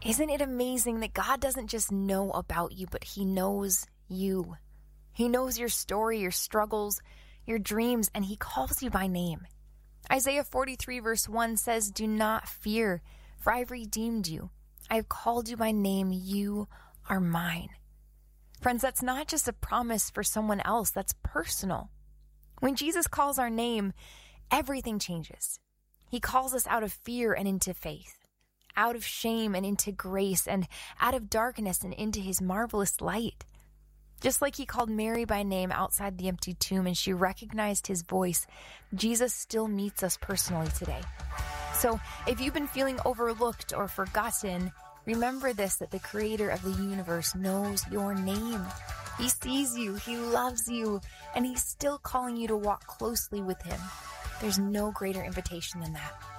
Isn't it amazing that God doesn't just know about you, but he knows you? He knows your story, your struggles, your dreams, and he calls you by name. Isaiah 43 verse 1 says, "Do not fear, for I have redeemed you. I have called you by name. You are mine." Friends, that's not just a promise for someone else. That's personal. When Jesus calls our name, everything changes. He calls us out of fear and into faith, out of shame and into grace, and out of darkness and into his marvelous light. Just like he called Mary by name outside the empty tomb and she recognized his voice, Jesus still meets us personally today. So if you've been feeling overlooked or forgotten, remember this, that the creator of the universe knows your name. He sees you, he loves you, and he's still calling you to walk closely with him. There's no greater invitation than that.